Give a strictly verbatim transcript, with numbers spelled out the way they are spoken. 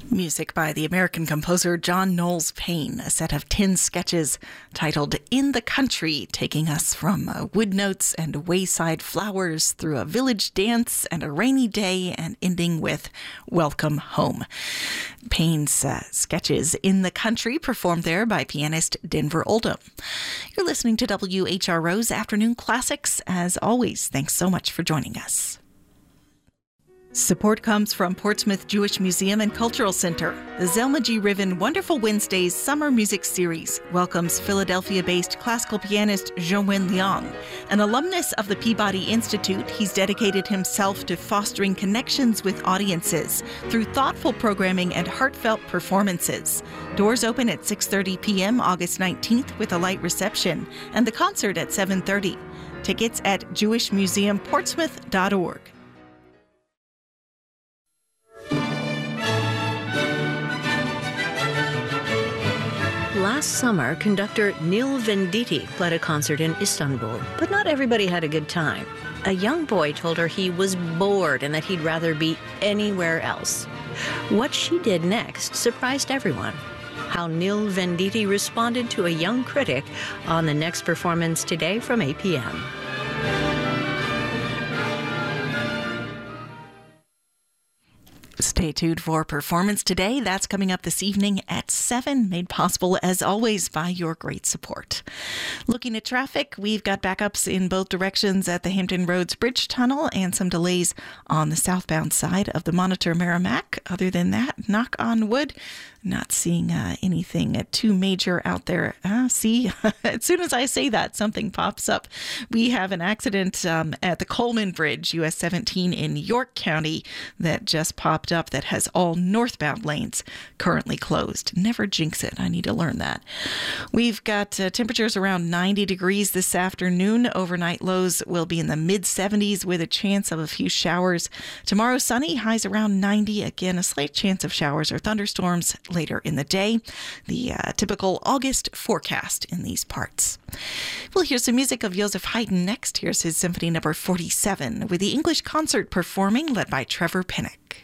Music by the American composer John Knowles Paine, a set of ten sketches titled In the Country, taking us from uh, wood notes and wayside flowers through a village dance and a rainy day and ending with Welcome Home. Paine's uh, sketches In the Country, performed there by pianist Denver Oldham. You're listening to W H R O's Afternoon Classics. As always, thanks so much for joining us. Support comes from Portsmouth Jewish Museum and Cultural Center. The Zelma G. Riven Wonderful Wednesdays Summer Music Series welcomes Philadelphia-based classical pianist Zhongwen Liang. An alumnus of the Peabody Institute, he's dedicated himself to fostering connections with audiences through thoughtful programming and heartfelt performances. Doors open at six thirty p.m. August nineteenth with a light reception, and the concert at seven thirty. Tickets at jewish museum portsmouth dot org. Last summer, conductor Neil Venditti played a concert in Istanbul, but not everybody had a good time. A young boy told her he was bored and that he'd rather be anywhere else. What she did next surprised everyone. How Neil Venditti responded to a young critic on the next performance today from eight p.m. Stay tuned for Performance Today. That's coming up this evening at seven, made possible, as always, by your great support. Looking at traffic, we've got backups in both directions at the Hampton Roads Bridge Tunnel and some delays on the southbound side of the Monitor Merrimack. Other than that, knock on wood, not seeing uh, anything uh, too major out there. Uh, see, as soon as I say that, something pops up. We have an accident um, at the Coleman Bridge, U S seventeen in York County, that just popped up that has all northbound lanes currently closed. Never jinx it. I need to learn that. We've got uh, temperatures around ninety degrees this afternoon. Overnight lows will be in the mid seventies with a chance of a few showers. Tomorrow, sunny, highs around ninety. Again, a slight chance of showers or thunderstorms later in the day. The uh, typical August forecast in these parts. We'll hear some music of Joseph Haydn next. Here's his Symphony Number forty-seven with the English Concert performing, led by Trevor Pinnock.